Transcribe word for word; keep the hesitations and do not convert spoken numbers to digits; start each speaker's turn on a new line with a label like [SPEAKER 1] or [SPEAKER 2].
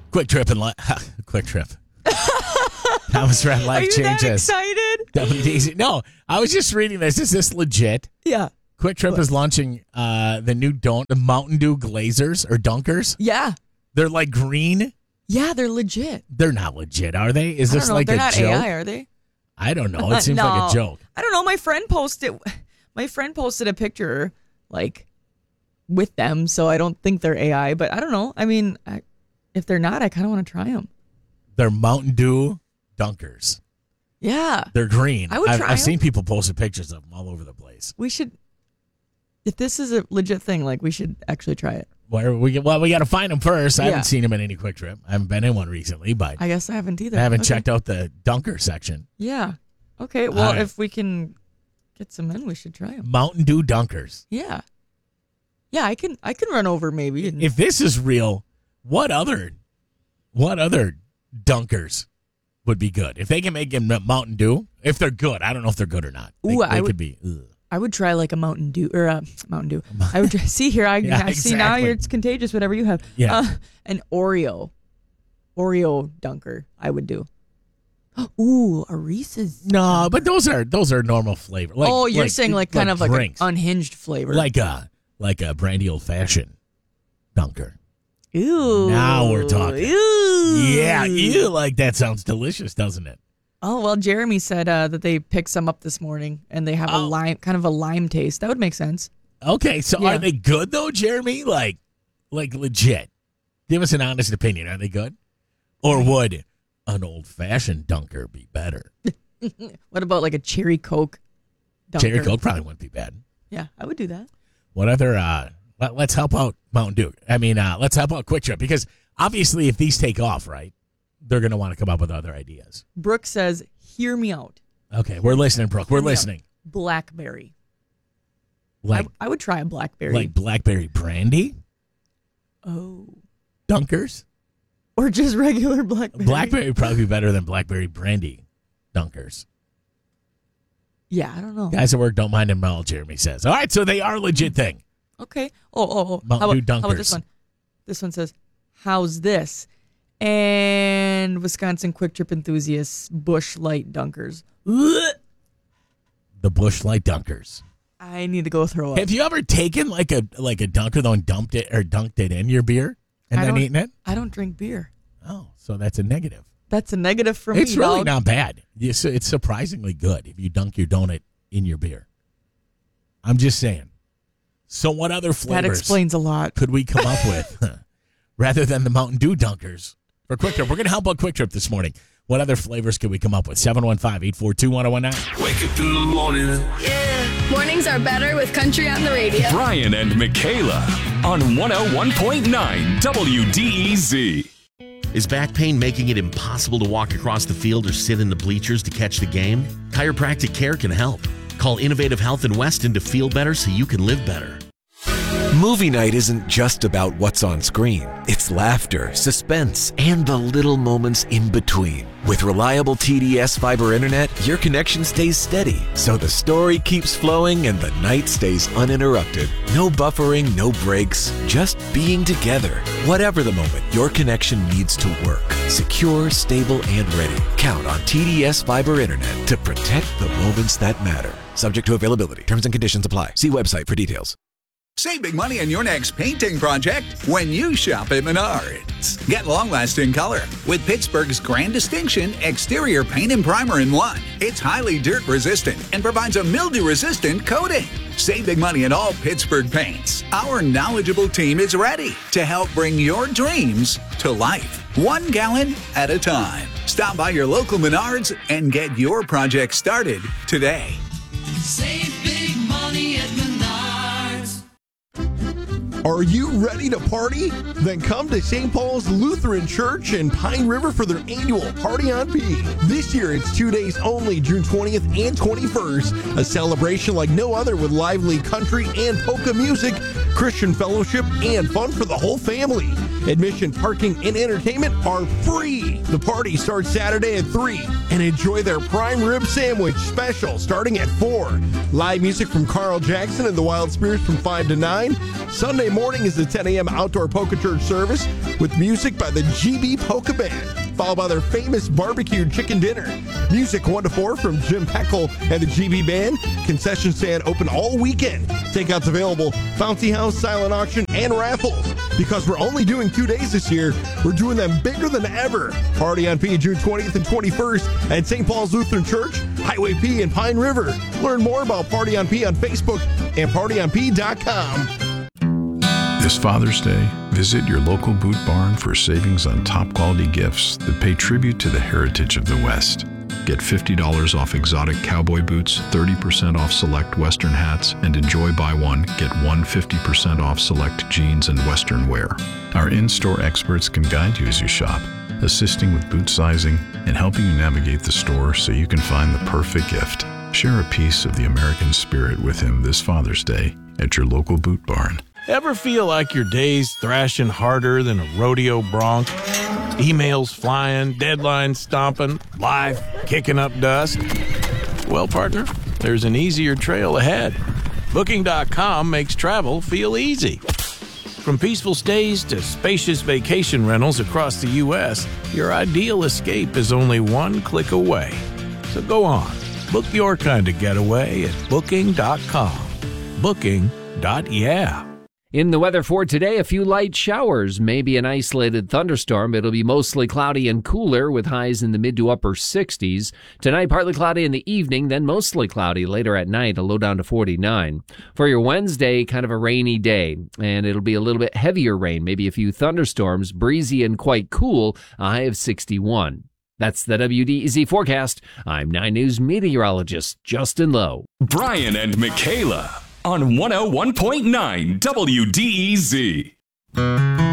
[SPEAKER 1] Quick Trip and li- Quick Trip. Thomas Red Life
[SPEAKER 2] Are you
[SPEAKER 1] Changes.
[SPEAKER 2] that excited?
[SPEAKER 1] W D C. No, I was just reading this. Is this legit?
[SPEAKER 2] Yeah.
[SPEAKER 1] Quick Trip is launching uh, the new don't the Mountain Dew Glazers or Dunkers.
[SPEAKER 2] Yeah.
[SPEAKER 1] They're like green.
[SPEAKER 2] Yeah, they're legit.
[SPEAKER 1] They're not legit, are they? Is
[SPEAKER 2] I
[SPEAKER 1] this
[SPEAKER 2] don't know.
[SPEAKER 1] like
[SPEAKER 2] They're
[SPEAKER 1] a
[SPEAKER 2] not
[SPEAKER 1] joke?
[SPEAKER 2] A I, are they?
[SPEAKER 1] I don't know. It seems
[SPEAKER 2] No.
[SPEAKER 1] like a joke.
[SPEAKER 2] I don't know. My friend posted my friend posted a picture like with them, so I don't think they're A I, but I don't know. I mean, I, if they're not, I kind of want to try them.
[SPEAKER 1] They're Mountain Dew Dunkers.
[SPEAKER 2] Yeah.
[SPEAKER 1] They're green.
[SPEAKER 2] I would
[SPEAKER 1] I've,
[SPEAKER 2] try
[SPEAKER 1] I've
[SPEAKER 2] 'em.
[SPEAKER 1] seen people posting pictures of them all over the place.
[SPEAKER 2] We should, if this is a legit thing, like we should actually try it.
[SPEAKER 1] Where we well, we got to find them first. I
[SPEAKER 2] Yeah.
[SPEAKER 1] haven't seen them in any Quick Trip. I haven't been in one recently, but
[SPEAKER 2] I guess I haven't either.
[SPEAKER 1] I haven't
[SPEAKER 2] Okay.
[SPEAKER 1] checked out the Dunker section.
[SPEAKER 2] Yeah. Okay. Well,
[SPEAKER 1] All right.
[SPEAKER 2] if we can get some in, we should try them.
[SPEAKER 1] Mountain Dew Dunkers.
[SPEAKER 2] Yeah. Yeah, I can. I can run over maybe. And,
[SPEAKER 1] If this is real, what other, what other Dunkers would be good? If they can make them Mountain Dew, if they're good, I don't know if they're good or not. They,
[SPEAKER 2] Ooh, I
[SPEAKER 1] they
[SPEAKER 2] would-
[SPEAKER 1] could be. Ugh.
[SPEAKER 2] I would try like a Mountain Dew or a Mountain Dew. I would try, see here. I,
[SPEAKER 1] Yeah,
[SPEAKER 2] I see now.
[SPEAKER 1] exactly.
[SPEAKER 2] You're, it's contagious. Whatever you have.
[SPEAKER 1] Yeah.
[SPEAKER 2] Uh, an Oreo, Oreo Dunker. I would do. Ooh, a Reese's.
[SPEAKER 1] No, but those are those are normal flavor. Like,
[SPEAKER 2] oh, you're
[SPEAKER 1] like-
[SPEAKER 2] saying like kind of like
[SPEAKER 1] drinks.
[SPEAKER 2] an unhinged flavor.
[SPEAKER 1] like a like a brandy old fashioned Dunker.
[SPEAKER 2] Ooh.
[SPEAKER 1] Now we're talking.
[SPEAKER 2] Ooh.
[SPEAKER 1] Yeah, you like that sounds delicious, doesn't it?
[SPEAKER 2] Oh well, Jeremy said uh, that they picked some up this morning and they have a
[SPEAKER 1] Oh.
[SPEAKER 2] lime, kind of a lime taste. That would make sense.
[SPEAKER 1] Okay, so
[SPEAKER 2] Yeah.
[SPEAKER 1] are they good though, Jeremy? Like, like legit? Give us an honest opinion. Are they good, or would an old fashioned Dunker be better?
[SPEAKER 2] What about like a cherry Coke? Dunker?
[SPEAKER 1] Cherry Coke probably wouldn't be bad.
[SPEAKER 2] Yeah, I would do that.
[SPEAKER 1] What other? Uh, let, let's help out Mountain Dew. I mean, uh, let's help out Quick Trip because obviously, if these take off, right, they're going to want to come up with other ideas.
[SPEAKER 2] Brooke says, "Hear me out.
[SPEAKER 1] Okay, we're listening, Brooke. We're
[SPEAKER 2] Hear me out.
[SPEAKER 1] listening.
[SPEAKER 2] Blackberry.
[SPEAKER 1] Like,
[SPEAKER 2] I, I would try a blackberry.
[SPEAKER 1] like blackberry brandy
[SPEAKER 2] oh,
[SPEAKER 1] Dunkers.
[SPEAKER 2] or just regular blackberry.
[SPEAKER 1] Blackberry would probably be better than blackberry brandy Dunkers.
[SPEAKER 2] Yeah, I don't know.
[SPEAKER 1] Guys at work don't mind them at all, Jeremy says. All right, so they are a legit thing.
[SPEAKER 2] Okay. Oh, oh, oh.
[SPEAKER 1] Mountain
[SPEAKER 2] how,
[SPEAKER 1] Dew
[SPEAKER 2] about, how about
[SPEAKER 1] Dunkers.
[SPEAKER 2] this one? This one says, "How's this?" And Wisconsin Quick Trip enthusiasts, Bush Light Dunkers. Ugh.
[SPEAKER 1] The Bush Light Dunkers.
[SPEAKER 2] I need to go throw up.
[SPEAKER 1] Have you ever taken like a like a Dunker though and dumped it or dunked it in your beer and
[SPEAKER 2] I
[SPEAKER 1] then
[SPEAKER 2] don't-
[SPEAKER 1] eaten it?
[SPEAKER 2] I don't drink beer.
[SPEAKER 1] Oh, so that's a negative.
[SPEAKER 2] That's a negative for me.
[SPEAKER 1] It's really
[SPEAKER 2] dog.
[SPEAKER 1] not bad. It's, it's surprisingly good if you dunk your donut in your beer. I'm just saying. So what other flavors
[SPEAKER 2] That explains a lot.
[SPEAKER 1] could we come up with rather than the Mountain Dew Dunkers for Quick Trip? We're going to help out Quick Trip this morning. What other flavors could we come up with? seven one five, eight four two, one oh one nine.
[SPEAKER 3] Wake up in the morning.
[SPEAKER 4] Yeah. Mornings are better with country on the radio.
[SPEAKER 5] Brian and Michaela on one oh one point nine W D E Z.
[SPEAKER 6] Is back pain making it impossible to walk across the field or sit in the bleachers to catch the game? Chiropractic care can help. Call Innovative Health in Weston to feel better so you can live better.
[SPEAKER 7] Movie night isn't just about what's on screen. It's laughter, suspense, and the little moments in between. With reliable T D S fiber internet, your connection stays steady, so the story keeps flowing and the night stays uninterrupted. No buffering, no breaks, just being together. Whatever the moment, your connection needs to work. Secure, stable, and ready. Count on T D S fiber internet to protect the moments that matter. Subject to availability. Terms and conditions apply. See website for details.
[SPEAKER 8] Save big money on your next painting project when you shop at Menards. Get long-lasting color with Pittsburgh's Grand Distinction Exterior Paint and Primer in one. It's highly dirt-resistant and provides a mildew-resistant coating. Save big money on all Pittsburgh paints. Our knowledgeable team is ready to help bring your dreams to life, one gallon at a time. Stop by your local Menards and get your project started today.
[SPEAKER 3] Save big money at Menards.
[SPEAKER 9] Are you ready to party? Then come to Saint Paul's Lutheran Church in Pine River for their annual Party on P. This year it's two days only, June twentieth and twenty-first. A celebration like no other with lively country and polka music, Christian fellowship, and fun for the whole family. Admission, parking, and entertainment are free. The party starts Saturday at three, and enjoy their prime rib sandwich special starting at four. Live music from Carl Jackson and the Wild Spirits from five to nine. Sunday morning is the ten a.m. outdoor polka church service with music by the G B Polka Band, followed by their famous barbecued chicken dinner. Music one to four from Jim Peckel and the G B Band. Concession stand open all weekend. Takeouts available, Founty House, silent auction, and raffles. Because we're only doing two days this year, we're doing them bigger than ever. Party on P June twentieth and twenty-first at Saint Paul's Lutheran Church, Highway P in Pine River. Learn more about Party on P on Facebook and party on p dot com.
[SPEAKER 10] This Father's Day, visit your local Boot Barn for savings on top quality gifts that pay tribute to the heritage of the West. Get fifty dollars off exotic cowboy boots, thirty percent off select Western hats, and enjoy buy one, get one fifty percent off select jeans and Western wear. Our in-store experts can guide you as you shop, assisting with boot sizing and helping you navigate the store so you can find the perfect gift. Share a piece of the American spirit with him this Father's Day at your local Boot Barn.
[SPEAKER 11] Ever feel like your day's thrashing harder than a rodeo bronc? Emails flying, deadlines stomping, life kicking up dust? Well, partner, there's an easier trail ahead. Booking dot com makes travel feel easy. From peaceful stays to spacious vacation rentals across the U S, your ideal escape is only one click away. So go on, book your kind of getaway at Booking dot com. Booking. Yeah.
[SPEAKER 12] In the weather for today, a few light showers, maybe an isolated thunderstorm. It'll be mostly cloudy and cooler with highs in the mid to upper sixties. Tonight, partly cloudy in the evening, then mostly cloudy later at night, a low down to forty-nine. For your Wednesday, kind of a rainy day, and it'll be a little bit heavier rain, maybe a few thunderstorms, breezy and quite cool, a high of sixty-one. That's the W D E Z forecast. I'm nine News meteorologist Justin Lowe.
[SPEAKER 5] Brian and Michaela on one oh one point nine W D E Z.